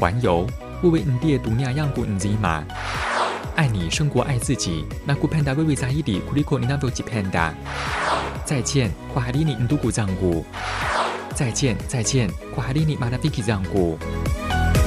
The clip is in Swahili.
环游，为为你爹独娘养过你子嘛。爱你胜过爱自己，那古 panda 微微在一里，库里库你那不几 panda。再见，kwa hari ni ndugu zangu。再见，再见，kwa hari ni marafiki zangu。